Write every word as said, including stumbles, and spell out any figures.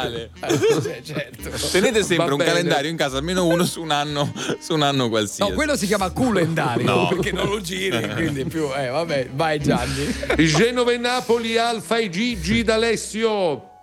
uguale. Eh, certo. Tenete sempre Va un bene. calendario in casa, almeno uno su un anno, su un anno qualsiasi. No, quello si chiama culendario, No. perché non lo giri, quindi più. Eh, vabbè, vai Gianni. Genova e Napoli, Alfa e Gigi d'Alessio.